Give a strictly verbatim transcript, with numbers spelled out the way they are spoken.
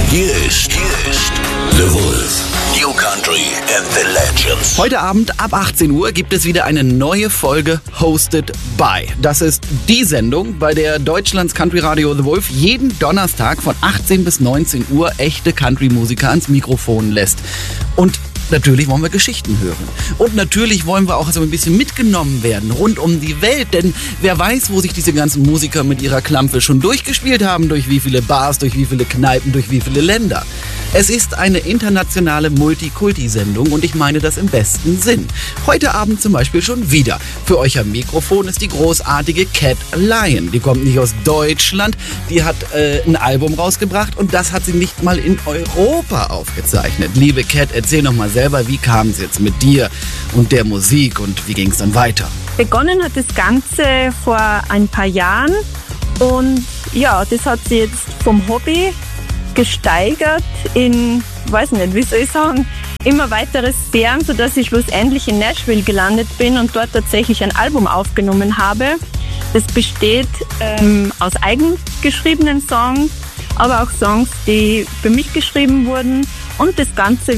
Hier ist, hier ist The Wolf. New Country and the Legends. Heute Abend ab achtzehn Uhr gibt es wieder eine neue Folge Hosted by. Das ist die Sendung, bei der Deutschlands Country Radio The Wolf jeden Donnerstag von achtzehn bis neunzehn Uhr echte Country-Musiker ans Mikrofon lässt. Und natürlich wollen wir Geschichten hören. Und natürlich wollen wir auch so ein bisschen mitgenommen werden rund um die Welt. Denn wer weiß, wo sich diese ganzen Musiker mit ihrer Klampfe schon durchgespielt haben, durch wie viele Bars, durch wie viele Kneipen, durch wie viele Länder. Es ist eine internationale Multikulti-Sendung und ich meine das im besten Sinn. Heute Abend zum Beispiel schon wieder. Für euch am Mikrofon ist die großartige Cat Lion. Die kommt nicht aus Deutschland, die hat äh, ein Album rausgebracht und das hat sie nicht mal in Europa aufgezeichnet. Liebe Cat, erzähl noch mal selber, wie kam es jetzt mit dir und der Musik und wie ging es dann weiter? Begonnen hat das Ganze vor ein paar Jahren und ja, das hat sich jetzt vom Hobby gesteigert in, weiß nicht, wie soll ich sagen, immer weitere Sphären, sodass ich schlussendlich in Nashville gelandet bin und dort tatsächlich ein Album aufgenommen habe. Das besteht ähm, aus eigengeschriebenen Songs, aber auch Songs, die für mich geschrieben wurden und das Ganze